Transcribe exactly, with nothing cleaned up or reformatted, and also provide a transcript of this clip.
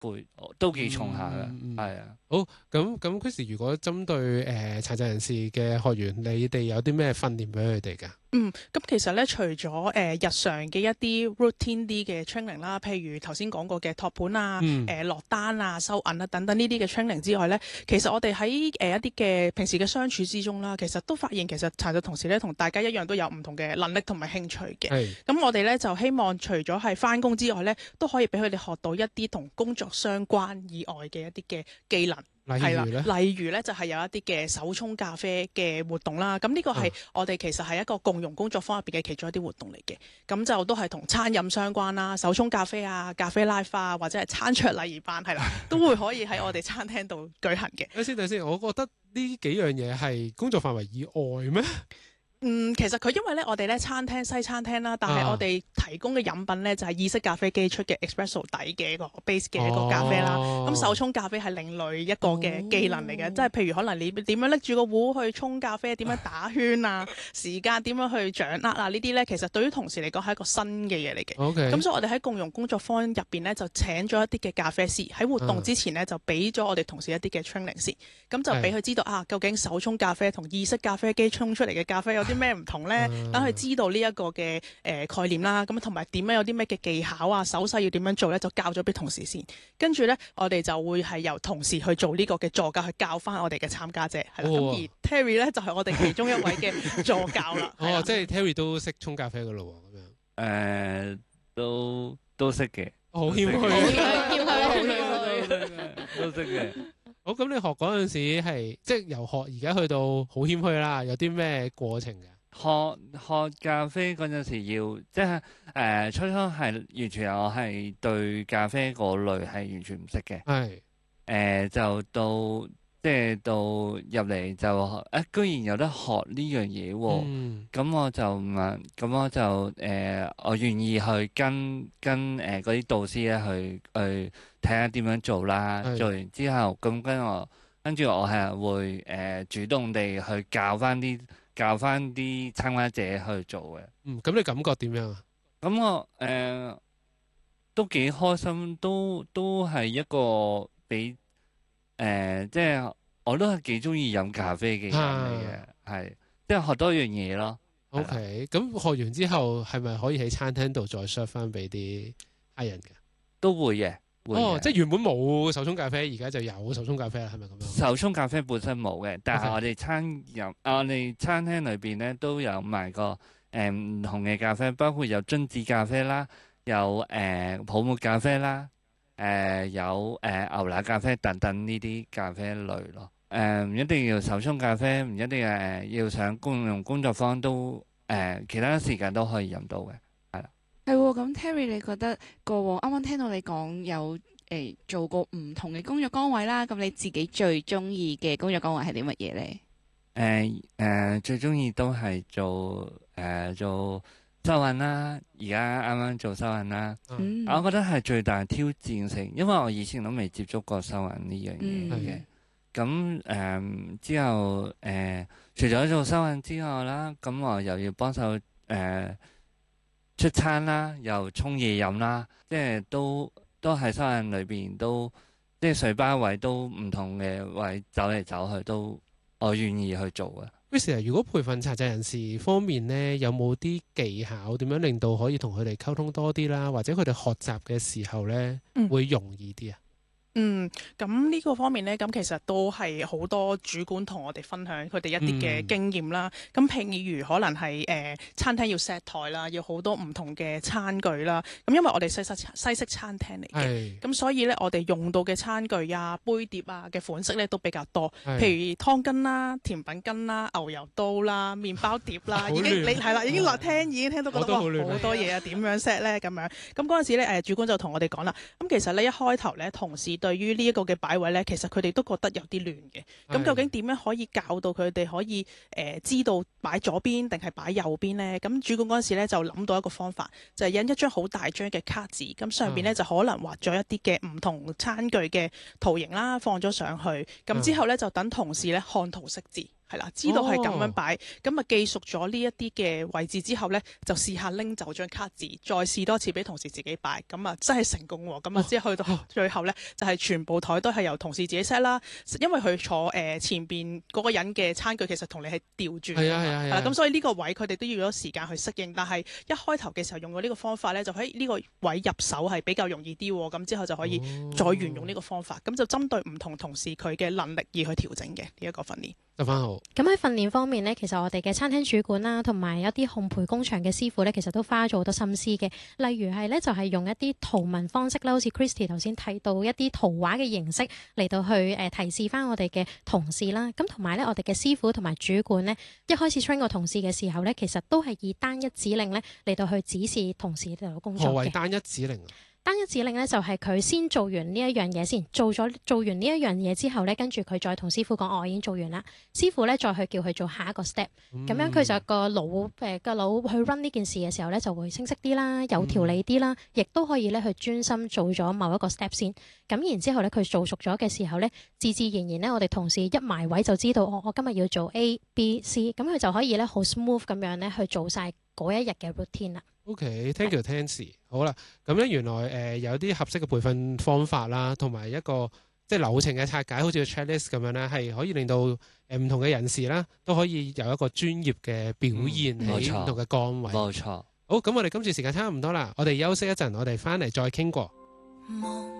杯，都幾重下嘅，係、 嗯嗯、 啊。 好，咁咁 Chris，如果針對誒、呃、殘疾人士嘅學員，你哋有啲咩訓練俾佢哋㗎？ 嗯，咁其實咧，除咗誒、呃、日常嘅一啲 routine 啲嘅 training 啦，譬如頭先講過嘅托盤啊、誒、 嗯呃、落單啊、收銀啊等等呢啲嘅 training 之外咧，其實我哋喺誒一啲嘅平時嘅相處之中啦，其實都發現其實殘疾同事咧同大家一樣都有唔同嘅能力同埋興趣嘅。 係。 咁我哋咧就希望除咗係返工之外咧，都可以俾佢哋學到一啲同工作相關以外嘅一啲嘅技能。 例如咧， 例如咧就係有一啲嘅手沖咖啡嘅活動啦。咁呢個係我哋其實係一個共融工作坊入邊嘅其中一啲活動嚟嘅。咁就都係同餐飲相關啦，手沖咖啡啊、咖啡拉花啊，或者係餐桌禮儀班係啦，都會可以喺我哋餐廳度舉行嘅。 等先等先，我覺得呢幾樣嘢係工作範圍以外咩？ 嗯，其實佢因為咧，我哋咧餐廳西餐廳啦，但係我哋提供嘅飲品咧就係意式咖啡機出嘅 espresso 底嘅一個 base 嘅一個咖啡啦。咁、哦、手沖咖啡係另類一個嘅技能嚟嘅，哦、即係譬如可能你點樣拎住個壺去沖咖啡，點樣打圈啊，時間點樣去掌握啊，呢啲咧其實對於同事嚟講係一個新嘅嘢嚟嘅。咁 Okay. 所以我哋喺共融工作坊入邊咧就請咗一啲嘅咖啡師喺活動之前咧就俾咗我哋同事一啲嘅 training 先，咁就俾佢知道啊，究竟手沖咖啡同意式咖啡機沖出嚟嘅咖啡有啲咩唔同咧？等佢知道呢一個嘅誒、呃、概念啦，咁同埋點樣有啲咩嘅技巧啊、手勢要點樣做咧，就教咗俾同事先。跟住咧，我哋就會係由同事去做呢個嘅助教，去教翻我哋嘅參加者。係啦，咁、哦、而 Terry 咧就係、是、我哋其中一位嘅助教啦。 哦， 啦即係 Terry 都識沖咖啡噶咯喎，咁樣。誒、 呃，都都識嘅。 好謙虛， 謙虛， 都識嘅。 好，咁你學嗰陣時係即係由學而家去到好謙虛啦，有啲咩過程㗎？ 學學咖啡嗰陣時要即係誒、呃、初初係完全我係對咖啡嗰類係完全唔識嘅。 係誒、 呃、就到即係到入嚟就誒、啊，居然有得學呢樣嘢喎！咁、嗯、我就問，咁我就誒、呃、我願意去跟跟誒嗰啲導師咧去去睇下點樣做啦。是做完之後，咁跟我跟住我係會誒、呃、主動地去教翻啲。教翻啲參加者去做嘅。 嗯，咁你感覺點樣啊？ 咁我誒、呃、都幾開心，都都係一個比誒、呃，即係我都係幾中意飲咖啡嘅人嚟嘅，係、啊、即係學多樣嘢咯。 OK，咁學完之後係咪可以喺餐廳度再 serve 翻俾啲客人嘅？ 都會嘅。 哦，即係原本冇手沖咖啡，而家就有手沖咖啡啦，係咪咁樣？ 手沖咖啡本身冇嘅，但係我哋餐飲，Okay. 我哋餐廳裏邊咧都有賣過誒唔同嘅咖啡，包括有榛子咖啡啦，有誒、呃、泡沫咖啡啦，誒、呃、有誒、呃、牛奶咖啡等等呢啲咖啡類咯。誒、呃、唔一定要手沖咖啡，唔一定誒要上共融工作坊都誒、呃、其他時間都可以飲到嘅。 係喎，咁 Terry 你覺得過往啱啱聽到你講有誒、欸、做過唔同嘅工作崗位啦，咁你自己最中意嘅工作崗位係啲乜嘢咧？ 誒誒、呃呃、最中意都係做誒、呃、做收銀啦，而家啱啱做收銀啦。 嗯、 我覺得係最大挑戰性，因為我以前都未接觸過收銀呢樣嘢嘅。咁誒、嗯呃、之後誒、呃，除咗做收銀之外啦，咁我又要幫手誒。呃出餐啦，又沖嘢飲啦，即係都都喺收銀裏邊都，即係水吧位都唔同嘅位走嚟走去都，我願意去做嘅。 Chris，如果培訓殘疾人士方面呢，有冇啲技巧點樣令到可以同佢哋溝通多啲啦，或者佢哋學習嘅時候呢， 嗯、 會容易啲啊？ 嗯，咁呢個方面呢，咁其實都係好多主管同我哋分享佢哋一啲嘅經驗啦。咁、嗯、譬如可能係誒、呃、餐廳要 set 台啦，要好多唔同嘅餐具啦。咁因為我哋西式西式餐廳嚟嘅，咁是所以呢，我哋用到嘅餐具啊、杯碟啊嘅款式呢都比較多。是譬如湯羹啦、甜品羹啦、牛油刀啦、麵包碟啦，已經你係啦，已經落聽已經聽到覺得哇好多嘢啊，點樣 set 呢？咁樣。咁嗰陣時呢，誒主管就同我哋講啦。咁其實呢，一開頭呢，同事對於呢一個嘅擺位呢，其實佢哋都覺得有啲亂嘅。咁是究竟點樣可以教到佢哋可以誒、呃、知道擺左邊定係擺右邊呢？咁主管嗰陣時呢就諗到一個方法，就係、是、印一張好大張嘅卡紙，咁上邊呢，就可能畫咗一啲嘅唔同餐具嘅圖形啦，放咗上去。咁之後呢，就等同事呢看圖識字。 係啦，知道係咁樣擺，咁啊、哦、記熟咗呢一啲嘅位置之後咧，就試下拎走張卡紙，再試多次俾同事自己擺，咁啊真係成功喎！咁啊之後去到最後咧，就係、是、全部台都係由同事自己 set 啦，因為佢坐誒、呃、前邊嗰個人嘅餐具其實同你係調轉，係啊係啊係啦，咁所以呢個位佢哋都要咗時間去適應，但係一開頭嘅時候用咗呢個方法咧，就喺呢個位入手係比較容易啲，咁之後就可以再沿用呢個方法，咁、哦、就針對唔同同事佢嘅能力而去調整嘅呢一個訓練。 得返好。 咁喺訓練方面呢，其實我哋嘅餐廳主管啦，同埋一啲烘焙工場嘅師傅呢，其實都花咗好多心思嘅。例如係呢，就係用一啲圖文方式啦，好似 Christy 頭先睇到一啲圖畫嘅形式嚟到去誒提示翻我哋嘅同事啦。咁同埋呢，我哋嘅師傅同埋主管呢，一開始 train 個同事嘅時候呢，其實都係以單一指令呢嚟到去指示同事嚟到工作嘅。 何謂單一指令？ 單一指令咧就係佢先做完呢一樣嘢先，做咗做完呢一樣嘢之後咧，跟住佢再同師傅講，我已經做完啦。師傅咧再去叫佢做下一個 step，咁、嗯、樣佢就個腦誒個腦去 run 呢件事嘅時候咧，就會清晰啲啦，有條理啲啦，亦都、嗯、可以咧去專心做咗某一個 step 先。咁然之後咧，佢做熟咗嘅時候咧，自自然然咧，我哋同事一埋位就知道，我我今日要做 A、B、C， 咁佢就可以咧好 smooth 咁樣咧去做晒嗰一日嘅 routine 啦。 OK，thank you，Tansy。好啦，咁咧原來誒、呃、有啲合適嘅培訓方法啦，同埋一個即係流程嘅拆解，好似個 checklist 咁樣咧，係可以令到誒唔同嘅人士啦，都可以有一個專業嘅表現喺唔同嘅崗位。 冇錯。 好，咁我哋今次時間差唔多啦，我哋休息一陣，我哋翻嚟再傾過。